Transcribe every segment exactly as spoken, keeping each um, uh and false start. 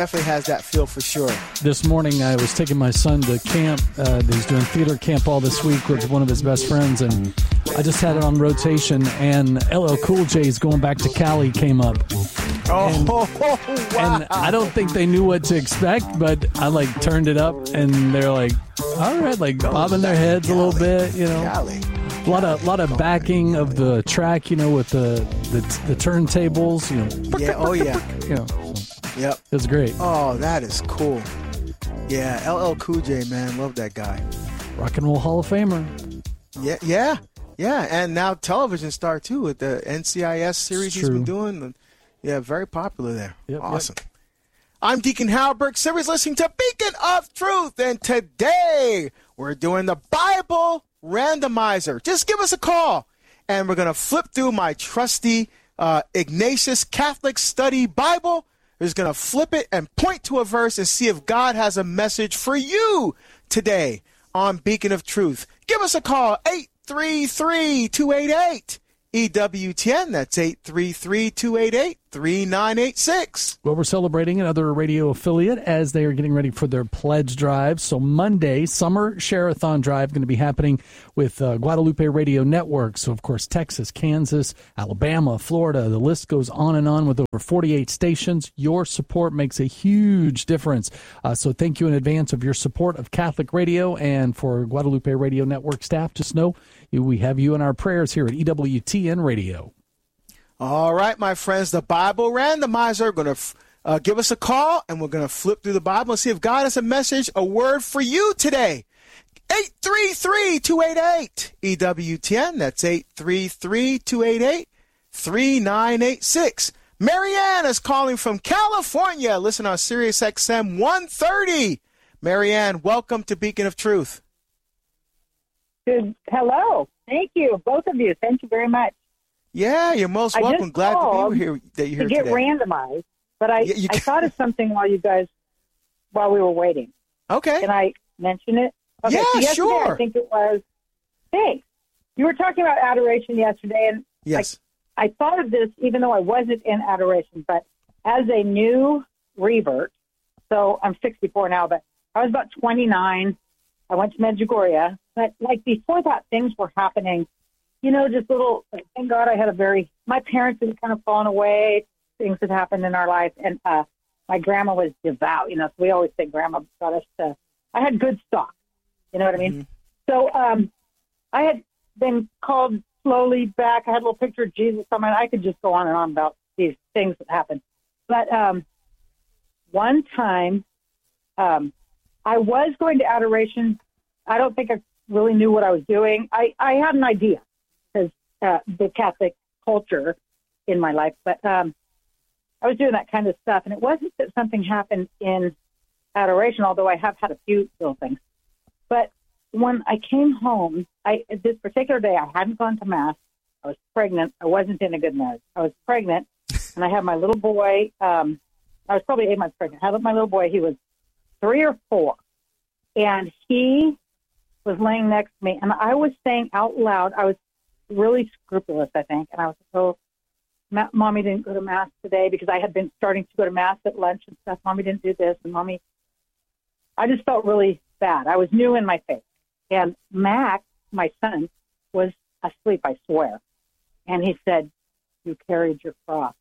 definitely has that feel for sure. This morning I was taking my son to camp. Uh, he's doing theater camp all this week with one of his best friends, and I just had it on rotation, and L L Cool J's Going Back to Cali came up. Oh, and, wow. And I don't think they knew what to expect, but I like turned it up, and they're like, all right, like bobbing their heads Cali. a little bit, you know. Cali. A lot of lot of backing of the track, you know, with the the, the turntables, you know. Yeah, oh yeah. You know. Yep. It was great. Oh, that is cool. Yeah, L L Cool J, man, love that guy. Rock and Roll Hall of Famer. Yeah, yeah, yeah, and now television star too with the N C I S series he's been doing. Yeah, very popular there. Yep, awesome. Yep. I'm Deacon Howard Burke, series listening to Beacon of Truth, and today we're doing the Bible Randomizer. Just give us a call, and we're going to flip through my trusty uh, Ignatius Catholic Study Bible. We're just going to flip it and point to a verse and see if God has a message for you today on Beacon of Truth. Give us a call, eight three three, two eight eight, E W T N. That's eight three three, two eight eight, three nine eight six. Well, we're celebrating another radio affiliate as they are getting ready for their pledge drive. So Monday, Summer Share-a-thon Drive going to be happening with uh, Guadalupe Radio Network. So, of course, Texas, Kansas, Alabama, Florida, the list goes on and on with over forty-eight stations. Your support makes a huge difference. Uh, so thank you in advance of your support of Catholic Radio, and for Guadalupe Radio Network staff, just know we have you in our prayers here at E W T N Radio. All right, my friends, the Bible Randomizer. Going to uh, give us a call, and we're going to flip through the Bible and see if God has a message, a word for you today. eight three three, two eight eight, E W T N. That's eight three three, two eight eight, three nine eight six. Marianne is calling from California. Listen on Sirius X M one thirty. Marianne, welcome to Beacon of Truth. Good. Hello. Thank you, both of you. Thank you very much. Yeah, you're most welcome. Glad to be here. That you're here to get today. randomized, but I, yeah, I thought of something while you guys, while we were waiting. Okay. Can I mention it? Okay, yeah, so yesterday, sure. I think it was. Thanks. You were talking about adoration yesterday, and yes, I, I thought of this even though I wasn't in adoration, but as a new revert. So I'm sixty-four now, but I was about twenty-nine. I went to Medjugorje, but like before that, things were happening. You know, just little, thank God I had a very, my parents had kind of fallen away. Things had happened in our life. And uh, my grandma was devout, you know, so we always say grandma got us to, I had good stock. You know what I mean? Mm-hmm. So um, I had been called slowly back. I had a little picture of Jesus on my, I could just go on and on about these things that happened. But um, one time um, I was going to adoration. I don't think I really knew what I was doing. I, I had an idea. Because uh, the Catholic culture in my life, but um, I was doing that kind of stuff, and it wasn't that something happened in adoration, although I have had a few little things. But when I came home, I this particular day, I hadn't gone to Mass. I was pregnant. I wasn't in a good marriage. I was pregnant, and I had my little boy. Um, I was probably eight months pregnant. I had my little boy. He was three or four, and he was laying next to me, and I was saying out loud, I was really scrupulous, I think. And I was like, oh, Ma- Mommy didn't go to Mass today because I had been starting to go to Mass at lunch and stuff. Mommy didn't do this. And Mommy, I just felt really bad. I was new in my faith. And Mac, my son, was asleep, I swear. And he said, you carried your cross.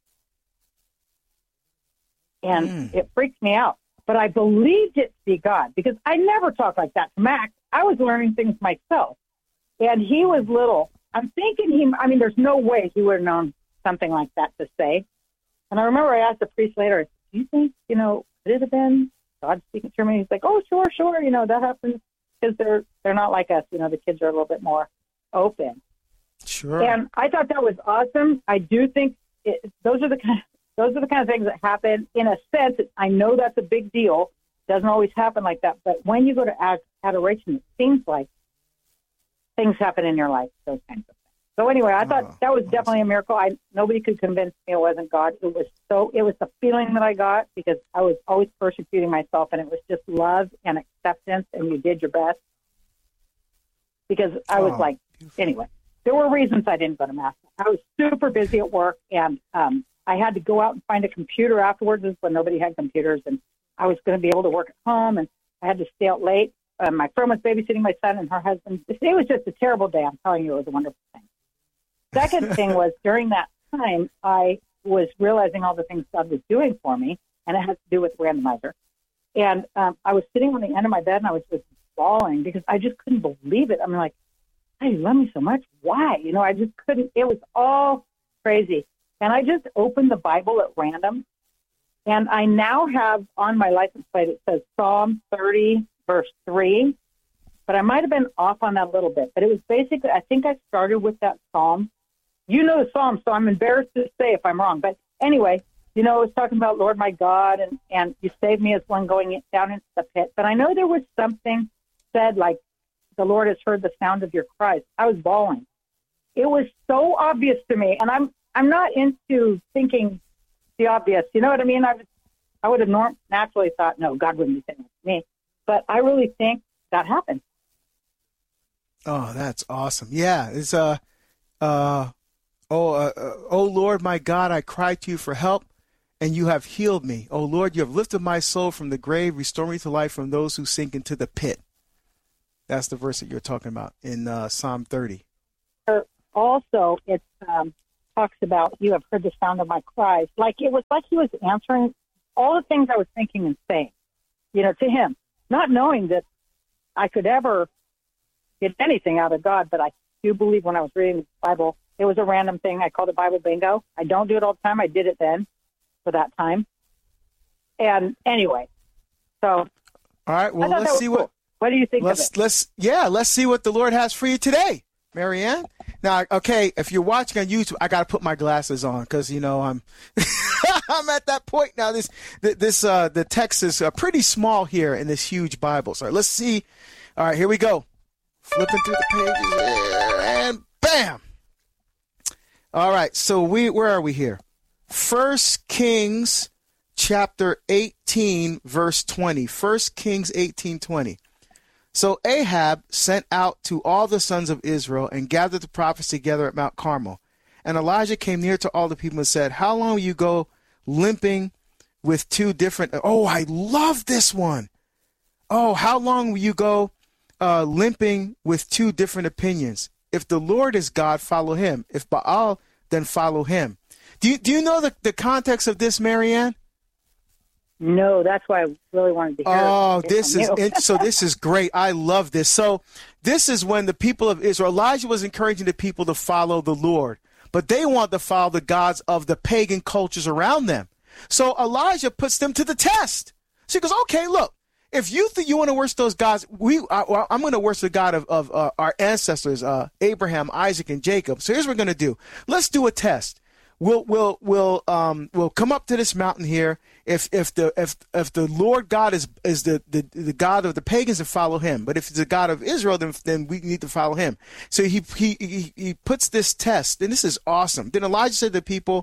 And mm. it freaked me out. But I believed it to be God because I never talked like that to Mac. I was learning things myself. And he was little. I'm thinking he, I mean, there's no way he would have known something like that to say. And I remember I asked the priest later, do you think, you know, could it have been God speaking to me? He's like, oh, sure, sure. You know, that happens because they're, they're not like us. You know, the kids are a little bit more open. Sure. And I thought that was awesome. I do think it, those are the kind of, those are the kind of things that happen in a sense. I know that's a big deal. It doesn't always happen like that. But when you go to ad- adoration, it seems like things happen in your life, those kinds of things. So anyway, I thought oh, that was definitely a miracle. I nobody could convince me it wasn't God. It was so. It was the feeling that I got because I was always persecuting myself, and it was just love and acceptance, and you did your best. Because I was oh, like, beautiful. Anyway, there were reasons I didn't go to Mass. I was super busy at work, and um, I had to go out and find a computer afterwards when nobody had computers, and I was going to be able to work at home, and I had to stay out late. Uh, my friend was babysitting my son and her husband. It was just a terrible day. I'm telling you, it was a wonderful thing. Second thing was, during that time, I was realizing all the things God was doing for me, and it has to do with randomizer. And um, I was sitting on the end of my bed, and I was just bawling because I just couldn't believe it. I'm like, hey, you love me so much. Why? You know, I just couldn't. It was all crazy. And I just opened the Bible at random, and I now have on my license plate, it says Psalm thirty, verse three, but I might have been off on that a little bit. But it was basically, I think I started with that Psalm. You know the Psalm, so I'm embarrassed to say if I'm wrong. But anyway, you know, it was talking about Lord my God, and, and you saved me as one going down into the pit. But I know there was something said like, the Lord has heard the sound of your cries. I was bawling. It was so obvious to me, and I'm I'm not into thinking the obvious. You know what I mean? I, was, I would have norm- naturally thought, no, God wouldn't be saying that to me. But I really think that happened. Oh, that's awesome. Yeah, it's uh, uh, oh, uh, uh, oh Lord, my God, I cried to you for help, and you have healed me. Oh Lord, you have lifted my soul from the grave, restore me to life from those who sink into the pit. That's the verse that you're talking about in uh, Psalm thirty. Also, it um, talks about you have heard the sound of my cries. Like it was like he was answering all the things I was thinking and saying, you know, to him, not knowing that I could ever get anything out of God. But I do believe when I was reading the Bible, it was a random thing. I called it Bible bingo. I don't do it all the time. I did it then for that time. And anyway, so. All right. Well, let's see cool. what. What do you think let's, of it? Let's, yeah, let's see what the Lord has for you today, Marianne. Now, okay, if you're watching on YouTube, I got to put my glasses on because, you know, I'm I'm at that point now. This, this, uh, the text is uh, pretty small here in this huge Bible. So let's see. All right, here we go. Flipping through the pages here, and bam. All right, so we where are we here? First Kings chapter eighteen, verse twenty. First Kings eighteen, twenty. So Ahab sent out to all the sons of Israel and gathered the prophets together at Mount Carmel. And Elijah came near to all the people and said, how long will you go limping with two different... Oh, I love this one. Oh, how long will you go uh, limping with two different opinions? If the Lord is God, follow him. If Baal, then follow him. Do you, do you know the, the context of this, Marianne? No, that's why I really wanted to hear Oh, it this is it, so this is great. I love this. So this is when the people of Israel, Elijah was encouraging the people to follow the Lord, but they want to follow the gods of the pagan cultures around them. So Elijah puts them to the test. So he goes, okay, look, if you think you want to worship those gods, we I, well, I'm going to worship the God of, of uh, our ancestors, uh, Abraham, Isaac, and Jacob. So here's what we're going to do. Let's do a test. We'll we'll we'll um we'll come up to this mountain here. If if the if if the Lord God is is the, the, the God of the pagans, then follow him. But if it's the God of Israel, then then we need to follow him. So he he he, he puts this test, and this is awesome. Then Elijah said to the people,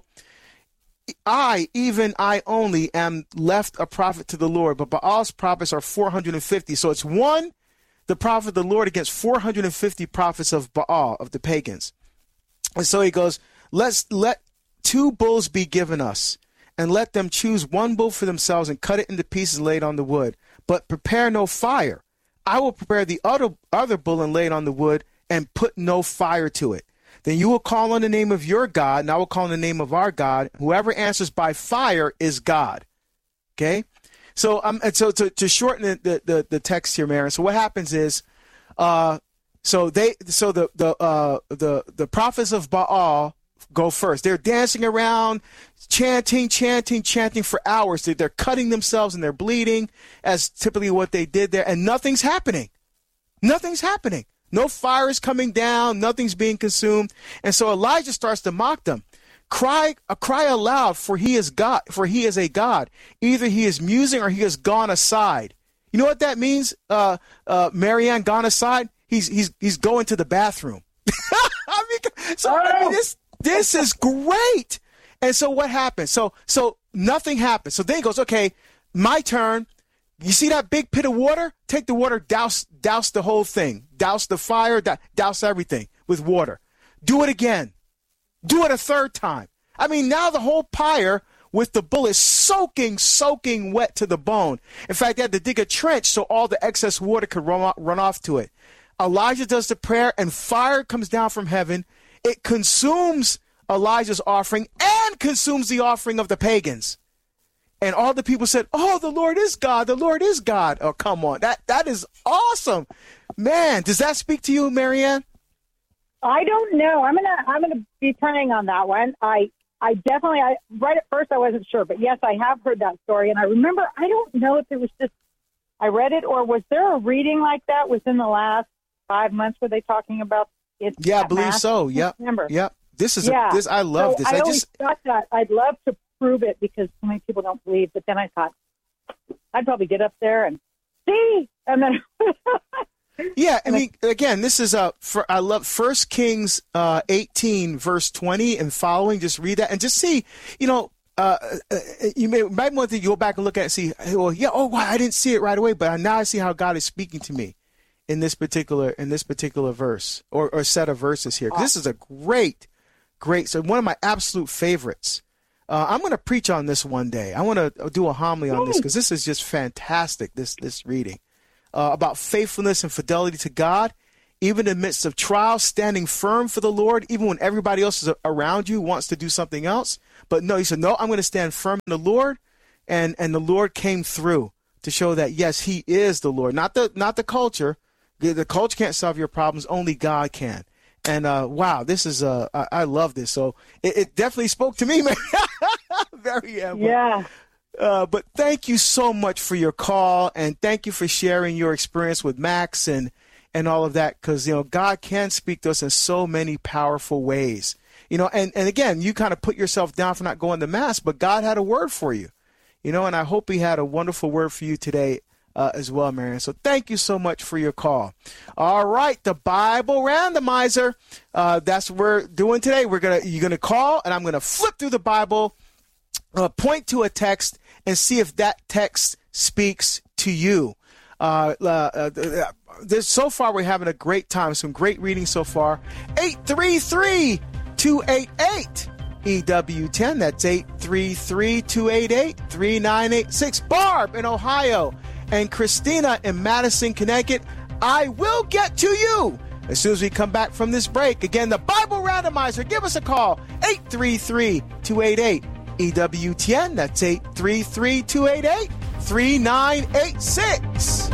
I, even I only, am left a prophet to the Lord, but Baal's prophets are four hundred fifty. So it's one, the prophet of the Lord, against four hundred fifty prophets of Baal, of the pagans. And so he goes, let's let two bulls be given us, and let them choose one bull for themselves and cut it into pieces and lay it on the wood. But prepare no fire. I will prepare the other, other bull and lay it on the wood and put no fire to it. Then you will call on the name of your God, and I will call on the name of our God. Whoever answers by fire is God. Okay? So um, and so to, to shorten the, the, the, the text here, Maren, so what happens is, uh, so they, so the, the, uh, the, the prophets of Baal go first. They're dancing around, chanting, chanting, chanting for hours. They're cutting themselves and they're bleeding, as typically what they did there, and nothing's happening. Nothing's happening. No fire is coming down. Nothing's being consumed. And so Elijah starts to mock them. Cry, uh, cry aloud, for he is God, for he is a God. Either he is musing or he has gone aside. You know what that means, uh, uh, Marianne, gone aside? He's he's he's going to the bathroom. I mean, so I mean, this this is great. And so what happens? So so nothing happens. So then he goes, okay, my turn. You see that big pit of water? Take the water, douse douse the whole thing. Douse the fire, douse everything with water. Do it again. Do it a third time. I mean, now the whole pyre with the bullets soaking, soaking wet to the bone. In fact, they had to dig a trench so all the excess water could run off, run off to it. Elijah does the prayer, and fire comes down from heaven. It consumes Elijah's offering and consumes the offering of the pagans. And all the people said, oh, the Lord is God. The Lord is God. Oh, come on. That That is awesome. Man, does that speak to you, Marianne? I don't know. I'm gonna I'm gonna be praying on that one. I I definitely I right at first I wasn't sure, but yes, I have heard that story, and I remember. I don't know if it was just I read it, or was there a reading like that within the last five months? Were they talking about it? Yeah, I believe mass? so. Yep. Remember? Yep. This is yeah. a, this. I love so this. I, I always just thought that I'd love to prove it because so many people don't believe. But then I thought I'd probably get up there and see, and then. Yeah, I mean, again, this is a. For, I love First Kings uh, eighteen, verse twenty and following. Just read that and just see. You know, uh, you may might want to go back and look at it and see. Well, yeah, oh wow, I didn't see it right away, but now I see how God is speaking to me in this particular in this particular verse or, or set of verses here. This is a great, great. So one of my absolute favorites. Uh, I'm going to preach on this one day. I want to do a homily on this because this is just fantastic. This this reading. Uh, about faithfulness and fidelity to God, even in the midst of trials, standing firm for the Lord, even when everybody else is around you wants to do something else. But no, he said, no, I'm going to stand firm in the Lord. And, and the Lord came through to show that, yes, he is the Lord, not the, not the culture. The, the culture can't solve your problems. Only God can. And, uh, wow, this is, uh, I, I love this. So it, it definitely spoke to me, man. Very, yeah. Yeah. Uh, but thank you so much for your call, and thank you for sharing your experience with Max and, and all of that, because, you know, God can speak to us in so many powerful ways. You know, and, and again, you kind of put yourself down for not going to Mass, but God had a word for you, you know, and I hope he had a wonderful word for you today uh, as well, Marianne. So thank you so much for your call. All right, the Bible Randomizer, uh, that's what we're doing today. We're gonna You're going to call, and I'm going to flip through the Bible, uh, point to a text, and see if that text speaks to you. Uh, uh, uh, this, so far, we're having a great time. Some great reading so far. eight three three, two eight eight, E W ten. That's eight three three, two eight eight, three nine eight six. Barb in Ohio and Christina in Madison, Connecticut. I will get to you as soon as we come back from this break. Again, the Bible Randomizer. Give us a call. eight three three, two eight eight, E W T N. That's eight three three, two eight eight, three nine eight six.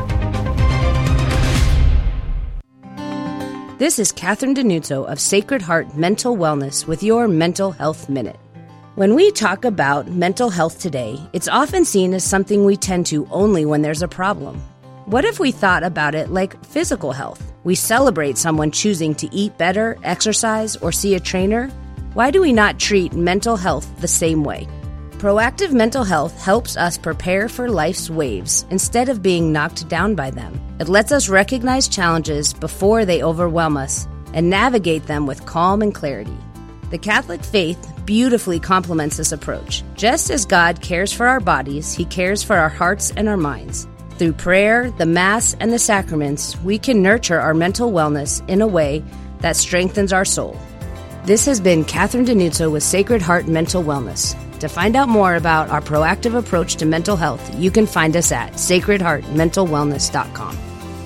This is Catherine Denuzzo of Sacred Heart Mental Wellness with your Mental Health Minute. When we talk about mental health today, it's often seen as something we tend to only when there's a problem. What if we thought about it like physical health? We celebrate someone choosing to eat better, exercise, or see a trainer. Why do we not treat mental health the same way? Proactive mental health helps us prepare for life's waves instead of being knocked down by them. It lets us recognize challenges before they overwhelm us and navigate them with calm and clarity. The Catholic faith beautifully complements this approach. Just as God cares for our bodies, he cares for our hearts and our minds. Through prayer, the Mass, and the sacraments, we can nurture our mental wellness in a way that strengthens our soul. This has been Catherine Denuzzo with Sacred Heart Mental Wellness. To find out more about our proactive approach to mental health, you can find us at sacred heart mental wellness dot com.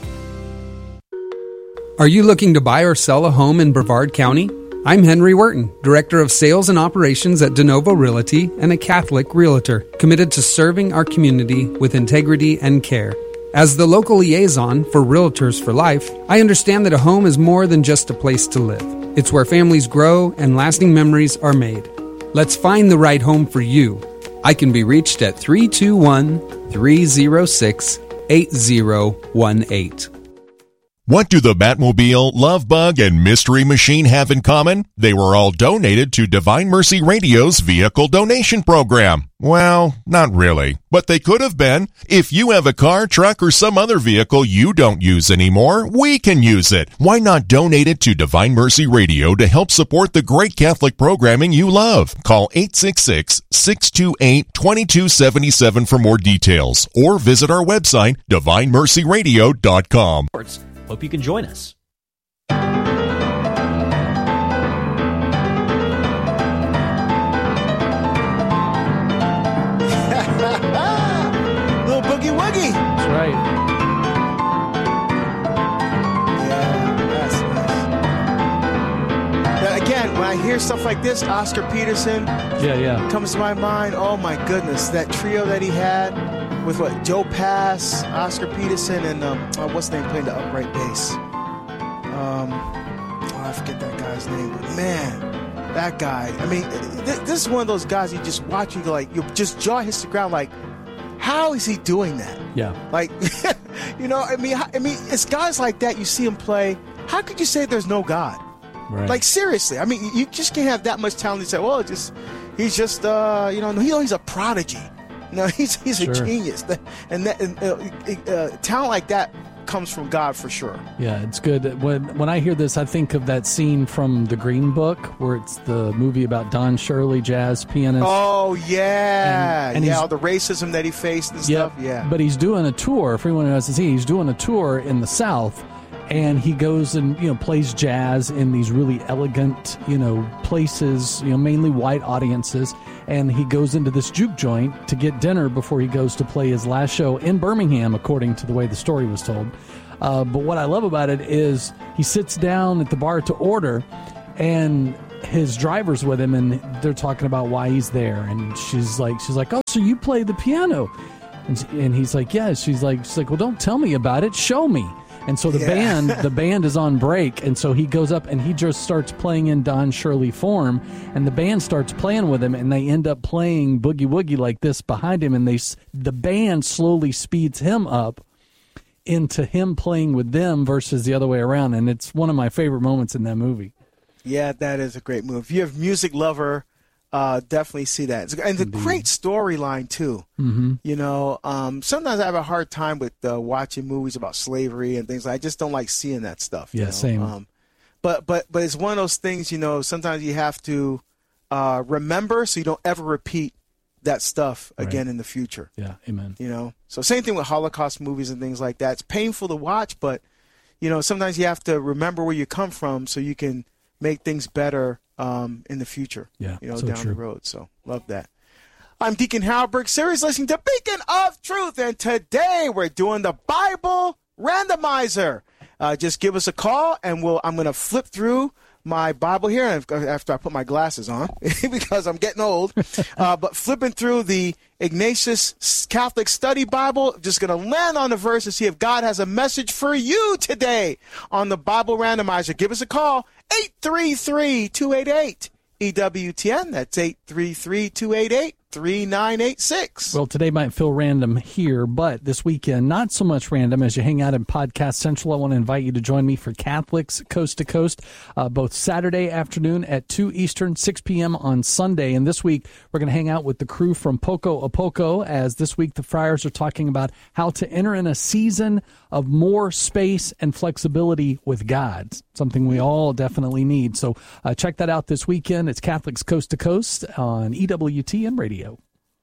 Are you looking to buy or sell a home in Brevard County? I'm Henry Wharton, Director of Sales and Operations at DeNovo Realty and a Catholic Realtor, committed to serving our community with integrity and care. As the local liaison for Realtors for Life, I understand that a home is more than just a place to live. It's where families grow and lasting memories are made. Let's find the right home for you. I can be reached at three two one, three zero six, eight zero one eight. What do the Batmobile, Love Bug, and Mystery Machine have in common? They were all donated to Divine Mercy Radio's vehicle donation program. Well, not really, but they could have been. If you have a car, truck, or some other vehicle you don't use anymore, we can use it. Why not donate it to Divine Mercy Radio to help support the great Catholic programming you love? Call eight six six, six two eight, two two seven seven for more details, or visit our website, divine mercy radio dot com. Hope you can join us. Woogie. That's right. Yeah, that's nice. Now, again, when I hear stuff like this, Oscar Peterson Yeah, yeah. comes to my mind. Oh my goodness, that trio that he had with what Joe Pass, Oscar Peterson, and um, oh, what's the name playing the upright bass? Um, oh, I forget that guy's name, but man, that guy. I mean, th- this is one of those guys you just watch, you go like, you just jaw hits the ground, like, how is he doing that? Yeah. Like, you know, I mean, I mean, it's guys like that. You see him play. How could you say there's no God? Right. Like, seriously, I mean, you just can't have that much talent and say, well, just he's just, uh, you know, no, he, he's a prodigy. No, he's he's Sure. a genius. And, that, and uh, uh, talent like that comes from God for sure. Yeah, it's good. When when I hear this, I think of that scene from The Green Book, where it's the movie about Don Shirley, jazz pianist. Oh, yeah. And- and yeah, he's- all the racism that he faced and Yep. stuff. Yeah. But he's doing a tour. For anyone who hasn't seen, he's doing a tour in the South, and he goes and you know plays jazz in these really elegant you know places, you know mainly white audiences. And he goes into this juke joint to get dinner before he goes to play his last show in Birmingham, according to the way the story was told. Uh, but what I love about it is he sits down at the bar to order, and his driver's with him, and they're talking about why he's there. And she's like, she's like, oh, so you play the piano? And, and he's like, yeah. She's like, she's like, well, don't tell me about it. Show me. And so the Yeah. band, the band is on break, and so he goes up and he just starts playing in Don Shirley form, and the band starts playing with him, and they end up playing Boogie Woogie like this behind him, and they the band slowly speeds him up into him playing with them versus the other way around, and it's one of my favorite moments in that movie. Yeah, that is a great move. If you have music lover, uh, definitely see that. It's, and it's a great storyline too. Mm-hmm. You know, um, sometimes I have a hard time with uh, watching movies about slavery and things. I just don't like seeing that stuff. you Yeah, know? same. Um, but but but it's one of those things. You know, sometimes you have to uh, remember so you don't ever repeat that stuff again Right. in the future. Yeah, amen. You know, so same thing with Holocaust movies and things like that. It's painful to watch, but you know, sometimes you have to remember where you come from so you can make things better um, in the future. Yeah, you know, so down true. the road. So love that. I'm Deacon Halberg, series listening to Beacon of Truth, and today we're doing the Bible Randomizer. Uh, just give us a call, and we'll. I'm going to flip through my Bible here after I put my glasses on because I'm getting old. Uh, but flipping through the Ignatius Catholic Study Bible, just going to land on the verse and see if God has a message for you today on the Bible Randomizer. Give us a call, eight three three, two eight eight, E W T N. That's eight three three, two eight eight, three nine eight six. Well, today might feel random here, but this weekend, not so much random as you hang out in Podcast Central. I want to invite you to join me for Catholics Coast to Coast, uh, both Saturday afternoon at two Eastern, six p.m. on Sunday. And this week, we're going to hang out with the crew from Poco a Poco, as this week the friars are talking about how to enter in a season of more space and flexibility with God, something we all definitely need. So uh, check that out this weekend. It's Catholics Coast to Coast on E W T N Radio.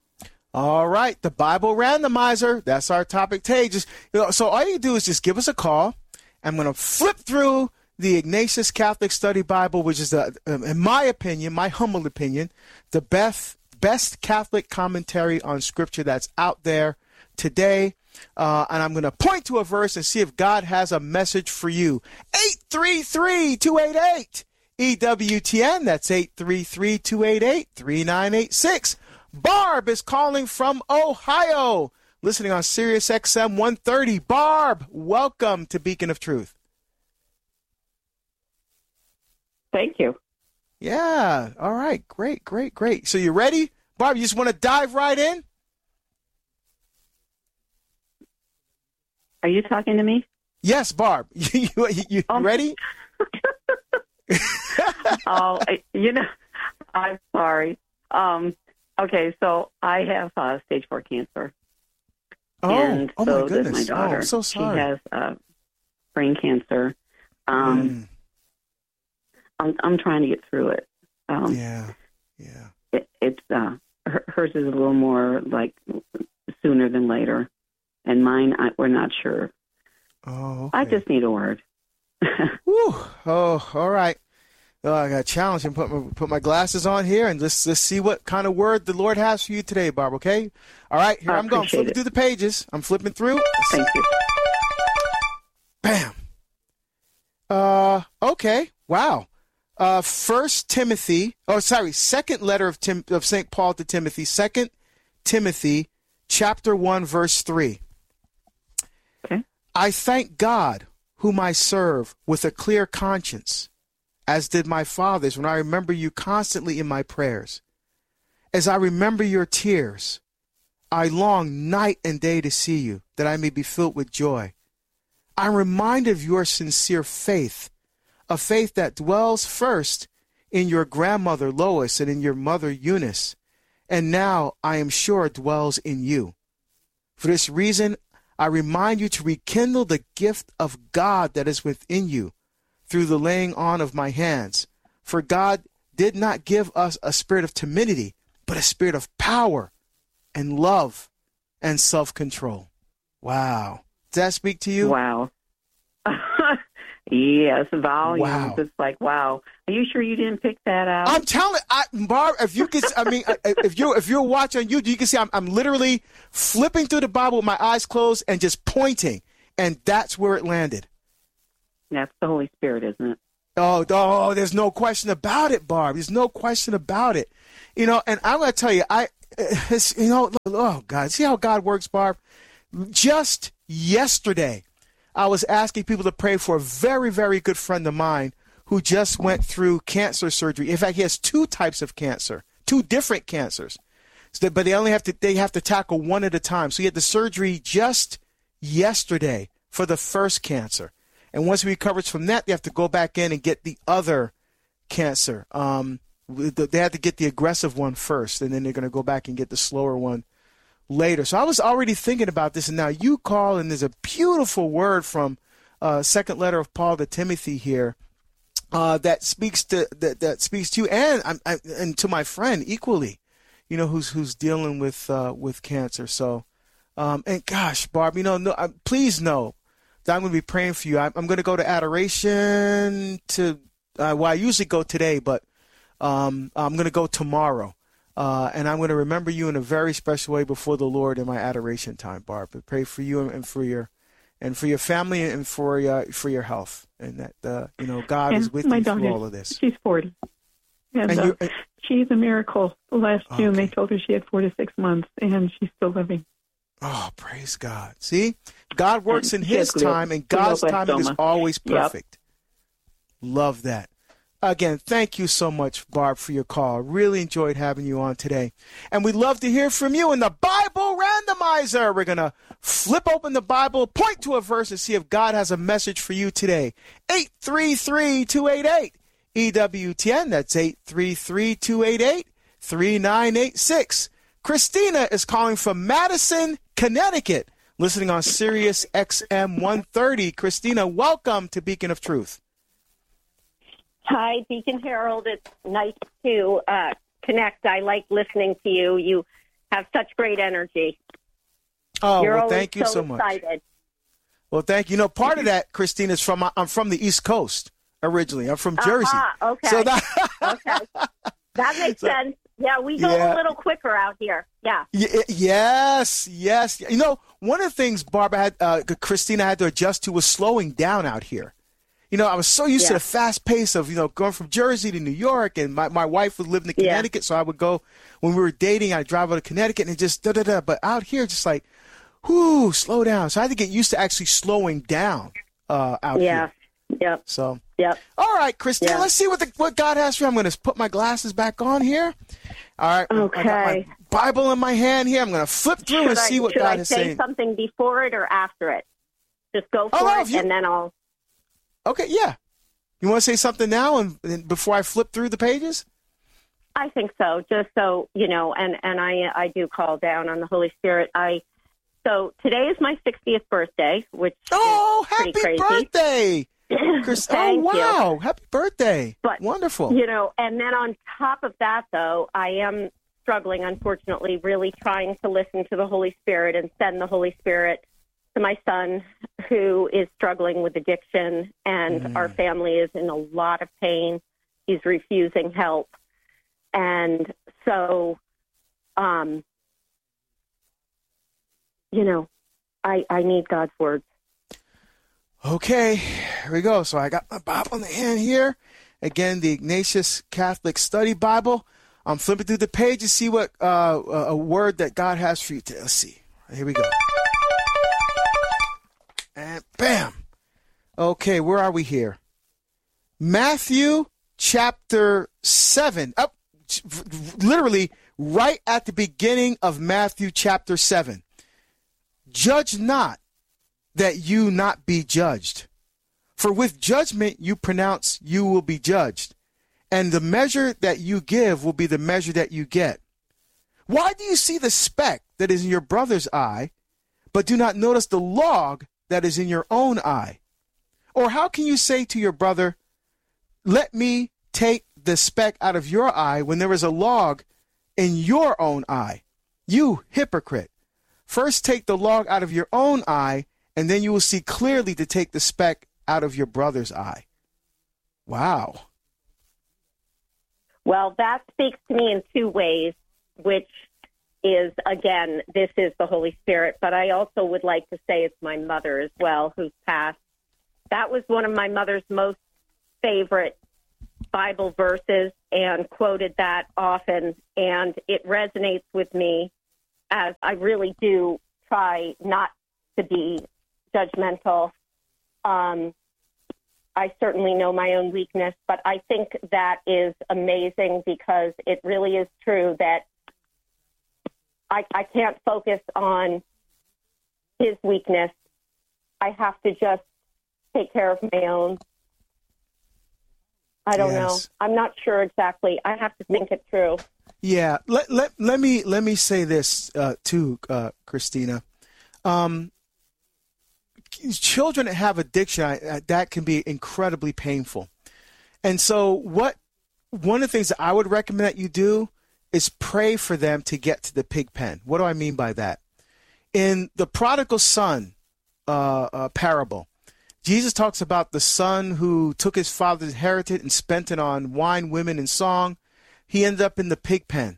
All right, the Bible Randomizer. That's our topic today. Just you know, so all you do is just give us a call. I'm going to flip through the Ignatius Catholic Study Bible, which is, the, in my opinion, my humble opinion, the best best Catholic commentary on Scripture that's out there today. Uh, and I'm going to point to a verse and see if God has a message for you. eight three three, two eight eight, E W T N. That's eight three three, two eight eight, three nine eight six. Barb is calling from Ohio, listening on Sirius X M one thirty. Barb, welcome to Beacon of Truth. Thank you. Yeah. All right. Great, great, great. So you ready? Barb, you just want to dive right in? Are you talking to me? Yes, Barb. you you, you Um, ready? Oh, I- you know, I'm sorry. Um, okay, so I have uh, stage four cancer. Oh, and oh so my goodness. does my daughter. Oh, I'm so sorry. She has uh, brain cancer. Um, Mm, I'm, I'm trying to get through it. Um, yeah. Yeah. it, it's uh, her, hers is a little more like sooner than later, and mine I, we're not sure. Oh, okay. I just need a word. Whew. Oh, all right. Oh, I got a challenge and put my, put my glasses on here and just, just see what kind of word the Lord has for you today, Barb, okay? All right, here I I'm going. Flipping it. through the pages. I'm flipping through. Thank you. Bam. Uh, okay. Wow. Uh, First Timothy. Oh, sorry. Second letter of Tim of Saint Paul to Timothy. Second Timothy, chapter one, verse three. Okay. I thank God, whom I serve with a clear conscience, as did my fathers, when I remember you constantly in my prayers. As I remember your tears, I long night and day to see you, that I may be filled with joy. I'm reminded of your sincere faith, a faith that dwells first in your grandmother Lois and in your mother Eunice, and now I am sure dwells in you. For this reason, I remind you to rekindle the gift of God that is within you through the laying on of my hands. For God did not give us a spirit of timidity, but a spirit of power and love and self-control. Wow. Does that speak to you? Wow. Yes, volumes. Wow. It's like, wow. Are you sure you didn't pick that out? I'm telling I, Barb, if you can, I mean, if you if you're watching YouTube, you can see I'm, I'm literally flipping through the Bible with my eyes closed and just pointing, and that's where it landed. That's the Holy Spirit, isn't it? Oh, oh, there's no question about it, Barb. There's no question about it. You know, and I'm going to tell you, I, it's, you know, oh, God, see how God works, Barb? Just yesterday, I was asking people to pray for a very, very good friend of mine who just went through cancer surgery. In fact, he has two types of cancer, two different cancers. So, but they only have to, they have to tackle one at a time. So he had the surgery just yesterday for the first cancer. And once he recovers from that, they have to go back in and get the other cancer. Um, they had to get the aggressive one first, and then they're going to go back and get the slower one later. So I was already thinking about this, and now you call, and there's a beautiful word from uh, second letter of Paul to Timothy here uh, that speaks to that, that speaks to you and I, I, and to my friend equally, you know, who's who's dealing with uh, with cancer. So, um, and gosh, Barb, you know, no, uh, please know that I'm going to be praying for you. I'm, I'm going to go to adoration to, uh, well, I usually go today, but um, I'm going to go tomorrow. Uh, and I'm going to remember you in a very special way before the Lord in my adoration time, Barb. I pray for you and, and for your, and for your family and for uh, for your health, and that uh, you know God and is with my you daughter, through all of this. She's forty, and, and uh, you, uh, she's a miracle. Last June, okay. they told her she had four to six months, and she's still living. Oh, praise God! See, God works in She His has glio- time, and God's timing is glioblastoma. always Yep. perfect. Love that. Again, thank you so much, Barb, for your call. Really enjoyed having you on today. And we'd love to hear from you in the Bible Randomizer. We're going to flip open the Bible, point to a verse, and see if God has a message for you today. eight three three, two eight eight, E W T N. That's eight three three, two eight eight, three nine eight six. Christina is calling from Madison, Connecticut, listening on Sirius X M one thirty. Christina, welcome to Beacon of Truth. Hi, Beacon Herald. It's nice to uh, connect. I like listening to you. You have such great energy. Oh, You're well, always thank you so, so much. excited. Well, thank you. You know, part of that, Christina, is from I'm from the East Coast originally. I'm from Jersey. Uh-huh, okay. So that okay. That makes So- sense. Yeah, we go Yeah. a little quicker out here. Yeah. Y- yes, yes. You know, one of the things Barbara had, uh, Christina had to adjust to was slowing down out here. You know, I was so used to Yeah. the fast pace of, you know, going from Jersey to New York, and my, my wife would live in Yeah. Connecticut, so I would go, when we were dating, I'd drive out to Connecticut and just da-da-da. But out here, just like, whoo, slow down. So I had to get used to actually slowing down uh, out Yeah. here. Yep. So, Yep. all right, Christina, Yeah. let's see what the, what God has for you. I'm going to put my glasses back on here. All right. I got my Okay. Bible in my hand here. I'm going to flip through Should and I, see what should God I is say saying. something before it or after it? Just go for Oh, no, it, if you- and then I'll. Okay, yeah. You want to say something now and, and before I flip through the pages? I think so. Just so you know, and and I I do call down on the Holy Spirit. I so today is my sixtieth birthday, which Oh, is pretty happy crazy. birthday. Chris, oh, Thank you. wow. Happy birthday. But, Wonderful. You know, and then on top of that, though, I am struggling, unfortunately, really trying to listen to the Holy Spirit and send the Holy Spirit to my son, who is struggling with addiction, and Mm. our family is in a lot of pain. he's refusing help. And so, um, you know, I, I need God's words. Okay, here we go. So I got my Bible in the hand here. Again, the Ignatius Catholic Study Bible. I'm flipping through the page to see what uh, a word that God has for you today. Let's see. Here we go. And bam. Okay, where are we here? Matthew chapter seven. Up, oh, literally right at the beginning of Matthew chapter seven. Judge not, that you not be judged. For with judgment you pronounce, you will be judged. And the measure that you give will be the measure that you get. Why do you see the speck that is in your brother's eye, but do not notice the log that is in your own eye? Or how can you say to your brother, let me take the speck out of your eye when there is a log in your own eye? You hypocrite. First take the log out of your own eye, and then you will see clearly to take the speck out of your brother's eye. Wow. Well, that speaks to me in two ways, which is, again, this is the Holy Spirit, but I also would like to say it's my mother as well, who's passed. That was one of my mother's most favorite Bible verses, and quoted that often, and it resonates with me, as I really do try not to be judgmental. Um, I certainly know my own weakness, but I think that is amazing, because it really is true that I, I can't focus on his weakness. I have to just take care of my own. I don't yes. know. I'm not sure exactly. I have to think it through. Yeah. Let let let me let me say this uh, too, uh, Christina. Um, children that have addiction, I, that can be incredibly painful. And so, what one of the things that I would recommend that you do is pray for them to get to the pig pen. What do I mean by that? In the prodigal son uh, uh, parable, Jesus talks about the son who took his father's inheritance and spent it on wine, women, and song. He ended up in the pig pen,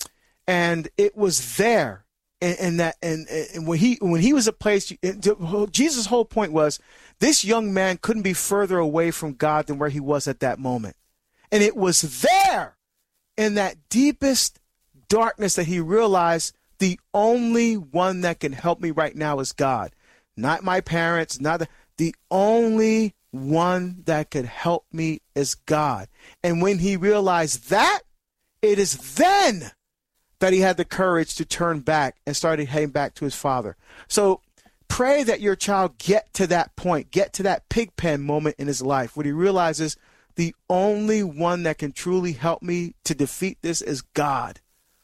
and it was there, and, and that, and, and when he when he was a place, Jesus' whole point was this young man couldn't be further away from God than where he was at that moment, and it was there, in that deepest darkness, that he realized the only one that can help me right now is God, not my parents, not the. The only one that could help me is God. And when he realized that, it is then that he had the courage to turn back and started heading back to his father. So pray that your child get to that point, get to that pig pen moment in his life where he realizes the only one that can truly help me to defeat this is God.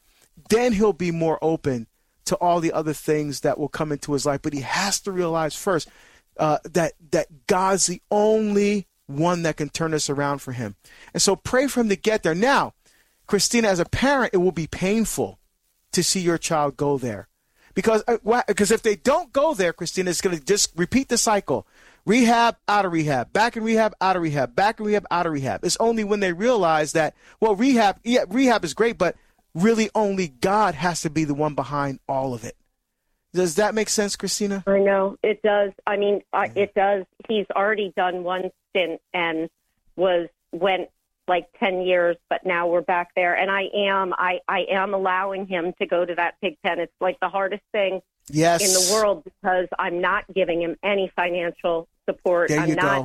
Then he'll be more open to all the other things that will come into his life. But he has to realize first, Uh, that that God's the only one that can turn this around for him. And so pray for him to get there. Now, Christina, as a parent, it will be painful to see your child go there. Because uh, because if they don't go there, Christina, it's going to just repeat the cycle. Rehab, out of rehab, back in rehab, out of rehab, back in rehab, out of rehab. It's only when they realize that, well, rehab, yeah, rehab is great, but really only God has to be the one behind all of it. Does that make sense, Christina? I know it does. I mean, uh, it does. He's already done one stint and was went like ten years, but now we're back there. And I am, I, I am allowing him to go to that pig pen. It's like the hardest thing yes. in the world, because I'm not giving him any financial support. There I'm you not, go.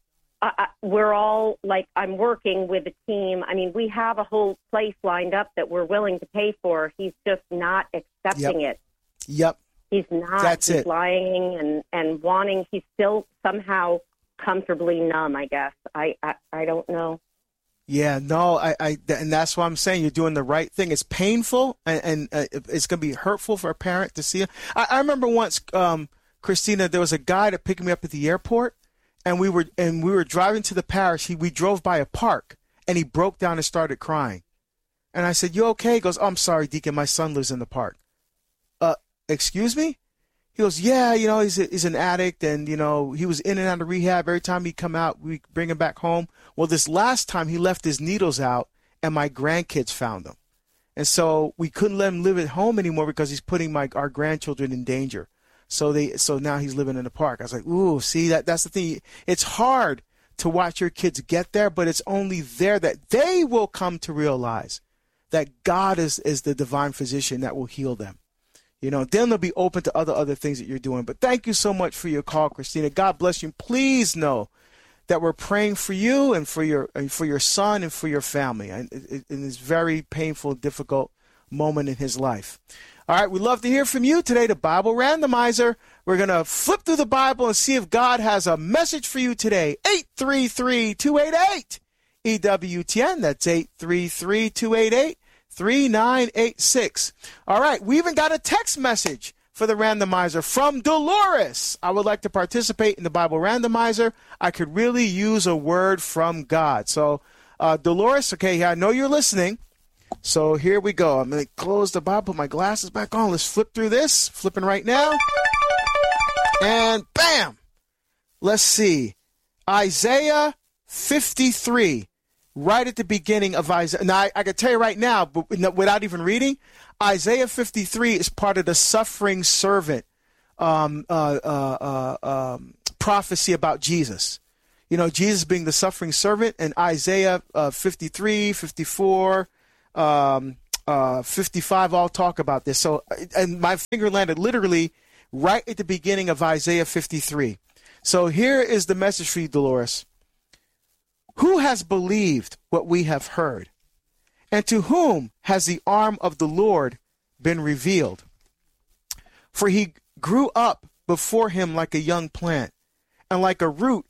I, I, we're all like, I'm working with a team. I mean, we have a whole place lined up that we're willing to pay for. He's just not accepting yep. it. Yep. He's not. That's he's it. lying and, and wanting. He's still somehow comfortably numb, I guess. I, I, I don't know. Yeah, no, I, I, and that's why I'm saying you're doing the right thing. It's painful, and, and uh, it's going to be hurtful for a parent to see it. I, I remember once, um, Christina, there was a guy that picked me up at the airport, and we were and we were driving to the parish. He, we drove by a park, and he broke down and started crying. And I said, "You okay?" He goes, "Oh, I'm sorry, Deacon. My son lives in the park." Uh, excuse me? He goes, yeah, you know, he's, a, he's an addict, and, you know, he was in and out of rehab. Every time he'd come out, we bring him back home. Well, this last time he left his needles out, and my grandkids found them. And so we couldn't let him live at home anymore because he's putting my our grandchildren in danger. So they so now he's living in the park. I was like, ooh, see, that that's the thing. It's hard to watch your kids get there, but it's only there that they will come to realize that God is, is the divine physician that will heal them. You know, then they'll be open to other other things that you're doing. But thank you so much for your call, Christina. God bless you. Please know that we're praying for you and for your and for your son and for your family in, in, in this very painful, difficult moment in his life. All right, we'd love to hear from you today, the Bible Randomizer. We're going to flip through the Bible and see if God has a message for you today. eight three three, two eight eight, E W T N. That's eight three three, two eight eight, three nine eight six. All right, we even got a text message for the randomizer from Dolores. I would like to participate in the Bible Randomizer. I could really use a word from God. So, uh, Dolores, okay, I know you're listening. So here we go. I'm going to close the Bible, put my glasses back on. Let's flip through this. Flipping right now. And bam! Let's see. Isaiah fifty-three. Right at the beginning of Isaiah. Now, I, I can tell you right now, but without even reading, Isaiah fifty-three is part of the suffering servant um, uh, uh, uh, um, prophecy about Jesus. You know, Jesus being the suffering servant, and Isaiah uh, fifty-three, fifty-four, um, uh, fifty-five all talk about this. So, and my finger landed literally right at the beginning of Isaiah fifty-three. So here is the message for you, Dolores. Who has believed what we have heard? And to whom has the arm of the Lord been revealed? For he grew up before him like a young plant, and like a root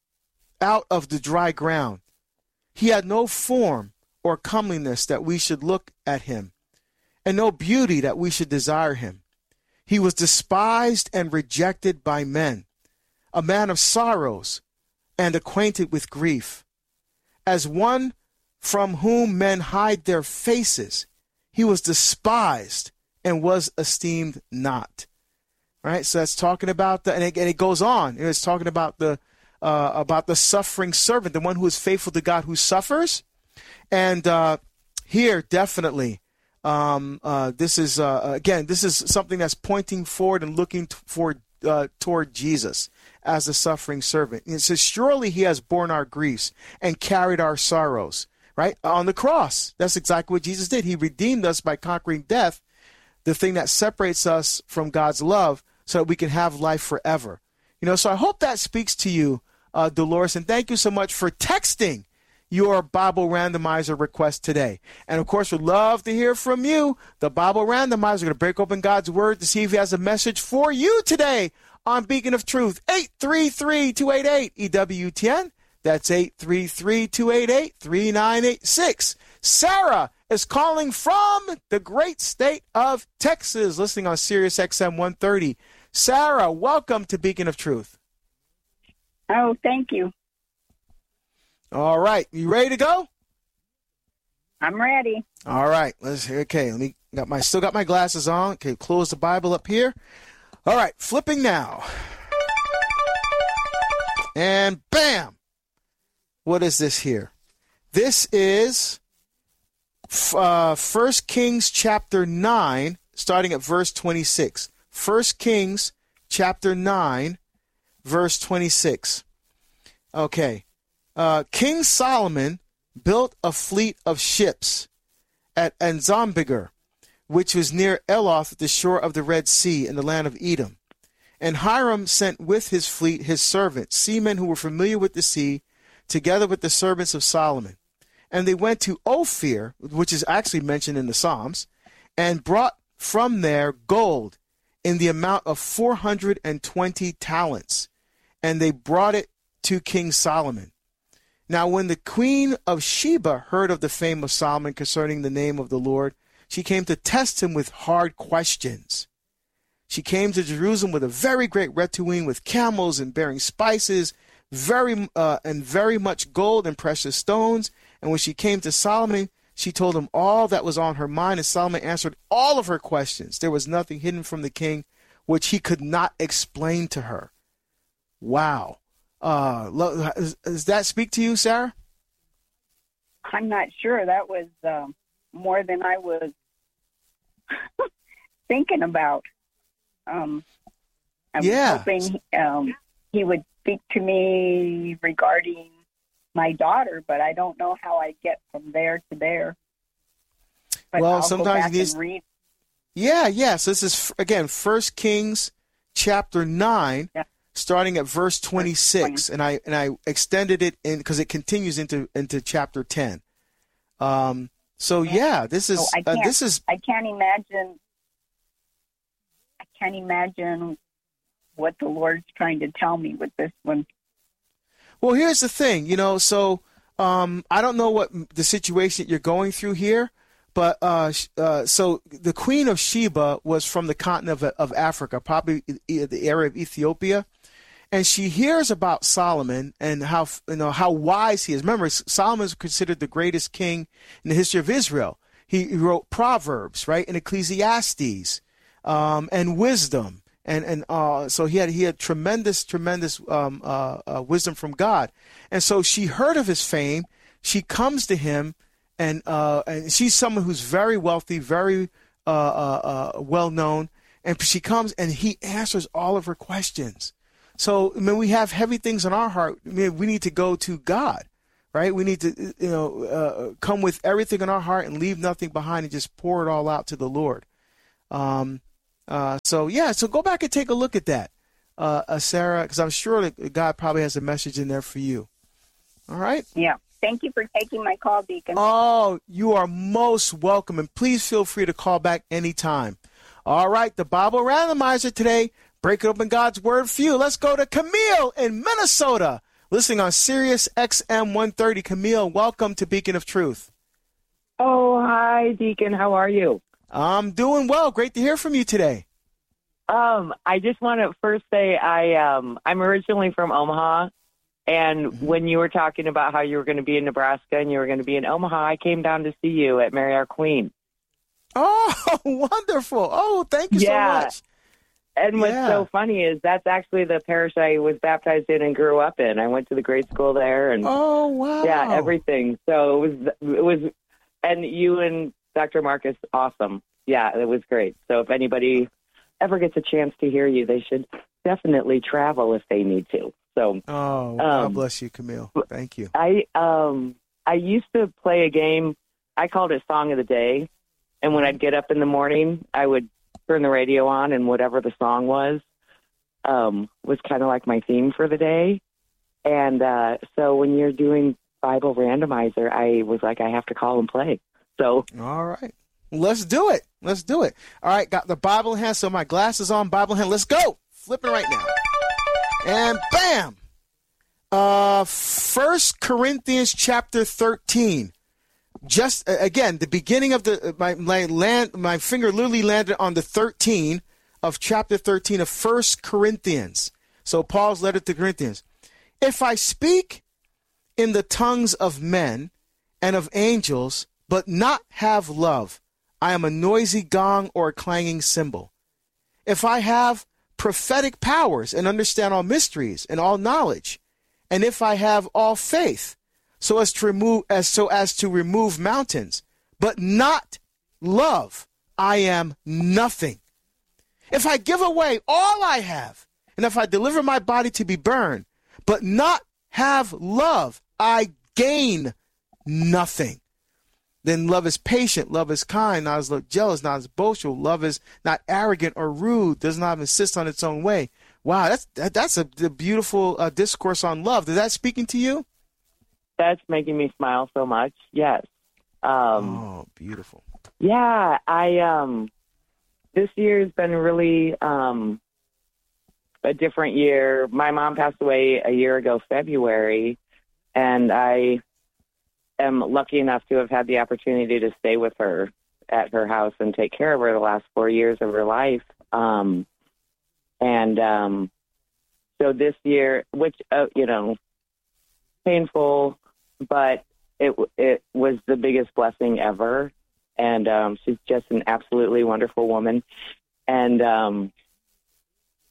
out of the dry ground. He had no form or comeliness that we should look at him, and no beauty that we should desire him. He was despised and rejected by men, a man of sorrows and acquainted with grief. As one from whom men hide their faces, he was despised and was esteemed not. All right, so that's talking about the, and it, and it goes on. It's talking about the uh, about the suffering servant, the one who is faithful to God, who suffers. And uh, here, definitely, um, uh, this is uh, again, this is something that's pointing forward and looking t- forward uh, toward Jesus as the suffering servant. It says, surely he has borne our griefs and carried our sorrows, right? On the cross. That's exactly what Jesus did. He redeemed us by conquering death, the thing that separates us from God's love, so that we can have life forever. You know, so I hope that speaks to you, uh, Dolores, and thank you so much for texting your Bible Randomizer request today. And of course, we'd love to hear from you. The Bible Randomizer, we're going to break open God's Word to see if he has a message for you today on Beacon of Truth. eight three three, two eight eight, E W T N. That's eight three three, two eight eight, three nine eight six. Sarah is calling from the great state of Texas, listening on Sirius X M one thirty. Sarah, welcome to Beacon of Truth. Oh, thank you. All right, you ready to go? I'm ready. All right, let's okay. Let me got my still got my glasses on. Okay, close the Bible up here. All right, flipping now. And bam! What is this here? This is uh, First Kings chapter nine, starting at verse twenty-six. First Kings chapter nine, verse twenty-six. Okay. Uh, King Solomon built a fleet of ships at Anzambiger, which was near Eloth at the shore of the Red Sea in the land of Edom. And Hiram sent with his fleet his servants, seamen who were familiar with the sea, together with the servants of Solomon. And they went to Ophir, which is actually mentioned in the Psalms, and brought from there gold in the amount of four hundred twenty talents. And they brought it to King Solomon. Now, when the queen of Sheba heard of the fame of Solomon concerning the name of the Lord, she came to test him with hard questions. She came to Jerusalem with a very great retinue, with camels and bearing spices, very uh, and very much gold and precious stones. And when she came to Solomon, she told him all that was on her mind, and Solomon answered all of her questions. There was nothing hidden from the king which he could not explain to her. Wow. Uh, lo- does, does that speak to you, Sarah? I'm not sure. That was um, more than I was thinking about. Um, I was Yeah. hoping um, he would speak to me regarding my daughter, but I don't know how I get from there to there. But Well, I'll go sometimes back it is- and read. Yeah, yeah. So this is, again, First Kings chapter nine, Yeah. starting at verse twenty-six. And I and I extended it in because it continues into, into chapter ten. Um. So, yeah, this is, So I uh, can't- this is, I can't imagine. I can't imagine what the Lord's trying to tell me with this one. well, here's the thing, you know, so um, I don't know what the situation you're going through here, but uh, sh- uh, so the Queen of Sheba was from the continent of, of Africa, probably e- the area of Ethiopia. And she hears about Solomon and how, you know, how wise he is. Remember, Solomon is considered the greatest king in the history of Israel. He, he wrote Proverbs, right, and Ecclesiastes, um, and wisdom. And and uh, so he had he had tremendous tremendous um, uh, uh, wisdom from God, and so she heard of his fame. She comes to him, and uh, and she's someone who's very wealthy, very uh, uh, uh, well known, and she comes and he answers all of her questions. So I mean, we have heavy things on our heart. I mean, we need to go to God, right? We need to you know uh, come with everything in our heart and leave nothing behind and just pour it all out to the Lord. Um, Uh, so, yeah, so go back and take a look at that, uh, uh, Sarah, because I'm sure that God probably has a message in there for you. All right? Yeah. Thank you for taking my call, Deacon. Oh, you are most welcome, and please feel free to call back anytime. All right, the Bible Randomizer today, breaking open God's Word for you. Let's go to Camille in Minnesota, listening on Sirius X M one thirty. Camille, welcome to Beacon of Truth. Oh, hi, Deacon. How are you? I'm doing well. Great to hear from you today. Um, I just want to first say I um I'm originally from Omaha, and Mm-hmm. when you were talking about how you were going to be in Nebraska and you were going to be in Omaha, I came down to see you at Mary Our Queen. Oh, wonderful. Oh, thank you Yeah. so much. And what's Yeah. so funny is that's actually the parish I was baptized in and grew up in. I went to the grade school there, and Oh, wow. yeah, everything. So it was it was, and you and Doctor Marcus, awesome. Yeah, it was great. So if anybody ever gets a chance to hear you, they should definitely travel if they need to. So, Oh, God um, bless you, Camille. Thank you. I um I used to play a game. I called it Song of the Day, and when I'd get up in the morning, I would turn the radio on, and whatever the song was, um, was kind of like my theme for the day. And uh, so when you're doing Bible Randomizer, I was like, I have to call and play. So All right. Let's do it. Let's do it. All right. Got the Bible in hand. So my glasses on, Bible in hand. Let's go. Flipping right now. And bam. Uh, First Corinthians chapter thirteen. Just uh, again, the beginning of the, uh, my, my land, my finger literally landed on the thirteen of chapter thirteen of First Corinthians. So Paul's letter to Corinthians. If I speak in the tongues of men and of angels, but not have love, I am a noisy gong or a clanging cymbal. If I have prophetic powers and understand all mysteries and all knowledge, and if I have all faith, so as to remove as so as to remove mountains, but not love, I am nothing. If I give away all I have, and if I deliver my body to be burned, but not have love, I gain nothing. Then love is patient, love is kind, not as jealous, not as boastful. Love is not arrogant or rude, does not insist on its own way. Wow, that's that, that's a, a beautiful uh, discourse on love. Is that speaking to you? that's making me smile so much. Yes. Um, oh, beautiful. Yeah, I um, this year has been really um, a different year. My mom passed away a year ago, February, and I am lucky enough to have had the opportunity to stay with her at her house and take care of her the last four years of her life. Um, and um, so this year, which, uh, you know, painful, but it it was the biggest blessing ever. And um, she's just an absolutely wonderful woman. And um,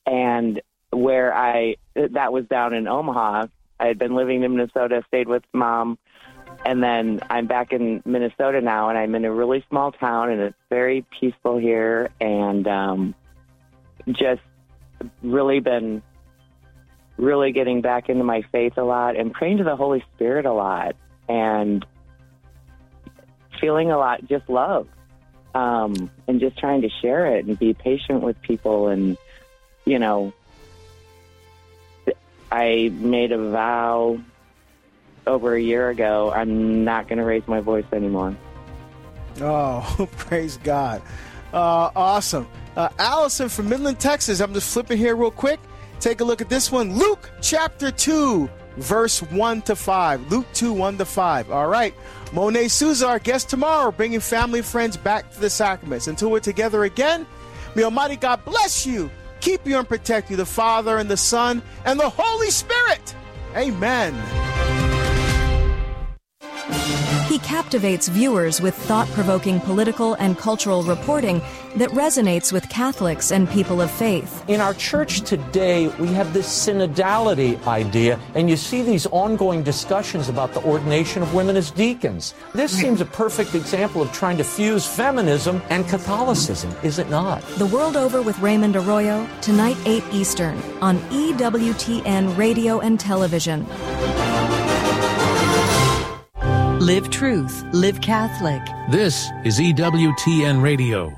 And where I, that was down in Omaha. I had been living in Minnesota, stayed with Mom, and then I'm back in Minnesota now, and I'm in a really small town, and it's very peaceful here, and um, just really been really getting back into my faith a lot and praying to the Holy Spirit a lot and feeling a lot just love um, and just trying to share it and be patient with people. And, you know, I made a vow over a year ago, I'm not going to raise my voice anymore. Oh, praise God. Uh, awesome. Uh, Allison from Midland, Texas. I'm just flipping here real quick. Take a look at this one. Luke chapter two, verse one to five. Luke two, one to five. All right. Monet Souza, our guest tomorrow, bringing family and friends back to the sacraments. Until we're together again, may Almighty God bless you, keep you and protect you, the Father and the Son and the Holy Spirit. Amen. He captivates viewers with thought-provoking political and cultural reporting that resonates with Catholics and people of faith. In our church today, we have this synodality idea, and you see these ongoing discussions about the ordination of women as deacons. This seems a perfect example of trying to fuse feminism and Catholicism, is it not? The World Over with Raymond Arroyo, tonight eight Eastern, on E W T N Radio and Television. Live truth, live Catholic. This is E W T N Radio.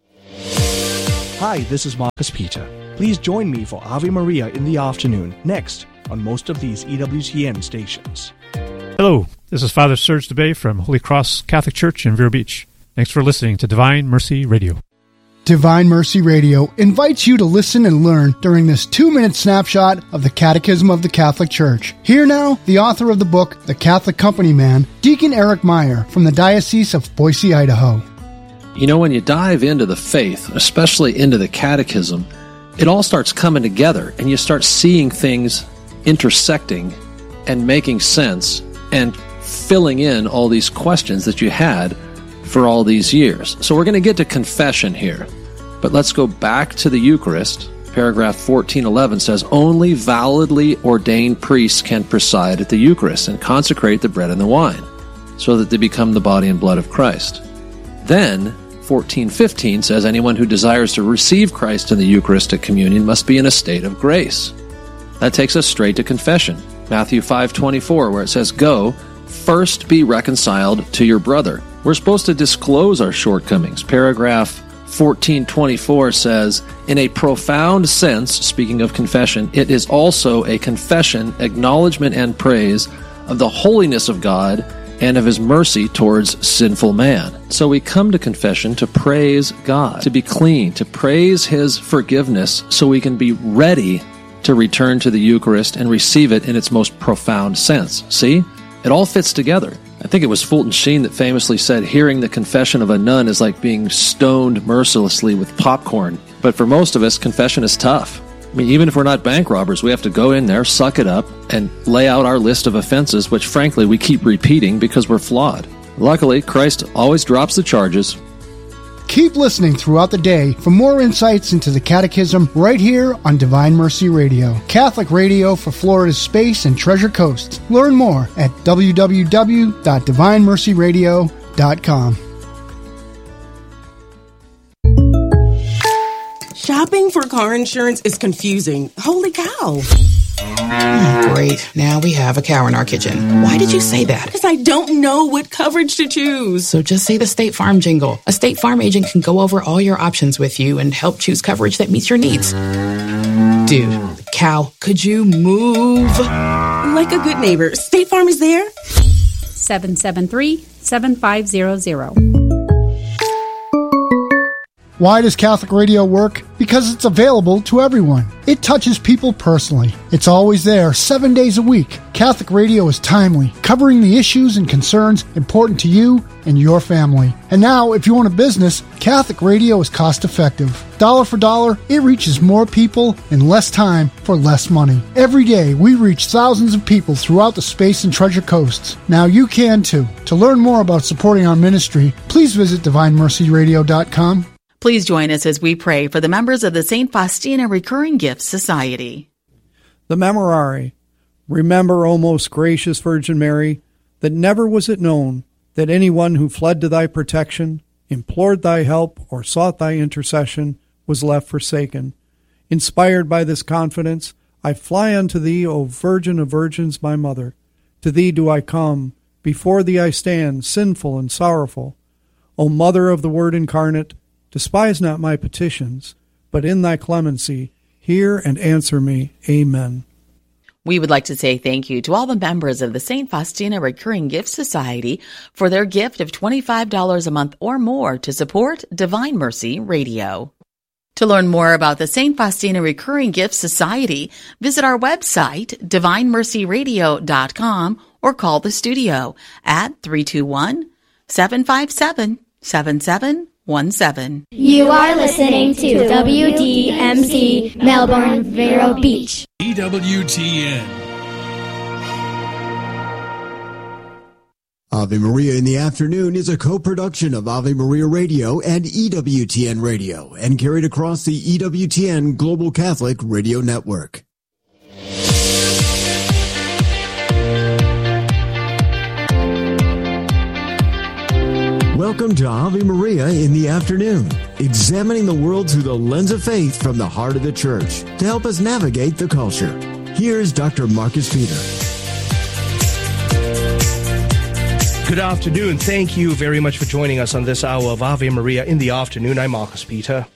Hi, this is Marcus Peter. Please join me for Ave Maria in the afternoon, next, on most of these E W T N stations. Hello, this is Father Serge DeBay from Holy Cross Catholic Church in Vero Beach. Thanks for listening to Divine Mercy Radio. Divine Mercy Radio invites you to listen and learn during this two-minute snapshot of the Catechism of the Catholic Church. Here now, the author of the book, The Catholic Company Man, Deacon Eric Meyer from the Diocese of Boise, Idaho. You know, when you dive into the faith, especially into the Catechism, it all starts coming together, and you start seeing things intersecting and making sense and filling in all these questions that you had for all these years. So we're going to get to confession here, but let's go back to the Eucharist. Paragraph fourteen eleven says, only validly ordained priests can preside at the Eucharist and consecrate the bread and the wine, so that they become the body and blood of Christ. Then, fourteen fifteen says, anyone who desires to receive Christ in the Eucharistic communion must be in a state of grace. That takes us straight to confession. Matthew five twenty-four, where it says, go, first be reconciled to your brother. We're supposed to disclose our shortcomings. Paragraph fourteen twenty-four says, in a profound sense, speaking of confession, it is also a confession, acknowledgement, and praise of the holiness of God and of His mercy towards sinful man. So we come to confession to praise God, to be clean, to praise His forgiveness so we can be ready to return to the Eucharist and receive it in its most profound sense. See? It all fits together. I think it was Fulton Sheen that famously said, hearing the confession of a nun is like being stoned mercilessly with popcorn. But for most of us, confession is tough. I mean, even if we're not bank robbers, we have to go in there, suck it up, and lay out our list of offenses, which frankly we keep repeating because we're flawed. Luckily, Christ always drops the charges. Keep listening throughout the day for more insights into the Catechism right here on Divine Mercy Radio, Catholic radio for Florida's Space and Treasure Coast. Learn more at w w w dot divine mercy radio dot com. Shopping for car insurance is confusing. Holy cow. Great. Now we have a cow in our kitchen. Why did you say that? Because I don't know what coverage to choose. So just say the State Farm jingle. A State Farm agent can go over all your options with you and help choose coverage that meets your needs. Dude, cow, could you move? Like a good neighbor, State Farm is there. seven seven three, seven five zero zero. Why does Catholic radio work? Because it's available to everyone. It touches people personally. It's always there, seven days a week. Catholic radio is timely, covering the issues and concerns important to you and your family. And now, if you own a business, Catholic radio is cost-effective. Dollar for dollar, it reaches more people in less time for less money. Every day, we reach thousands of people throughout the Space and Treasure Coasts. Now you can too. To learn more about supporting our ministry, please visit divine mercy radio dot com. Please join us as we pray for the members of the Saint Faustina Recurring Gifts Society. The Memorare. Remember, O most gracious Virgin Mary, that never was it known that anyone who fled to thy protection, implored thy help, or sought thy intercession was left forsaken. Inspired by this confidence, I fly unto thee, O Virgin of Virgins, my Mother. To thee do I come, before thee I stand, sinful and sorrowful. O Mother of the Word incarnate, despise not my petitions, but in thy clemency hear and answer me. Amen. We would like to say thank you to all the members of the Saint Faustina Recurring Gift Society for their gift of twenty-five dollars a month or more to support Divine Mercy Radio. To learn more about the Saint Faustina Recurring Gift Society, visit our website, divine mercy radio dot com, or call the studio at three two one, seven five seven, seven seven one seven. You are listening to W D M C Melbourne, Vero Beach. E W T N. Ave Maria in the Afternoon is a co-production of Ave Maria Radio and E W T N Radio and carried across the E W T N Global Catholic Radio Network. Welcome to Ave Maria in the Afternoon, examining the world through the lens of faith from the heart of the Church to help us navigate the culture. Here's Doctor Marcus Peter. Good afternoon. Thank you very much for joining us on this hour of Ave Maria in the Afternoon. I'm Marcus Peter.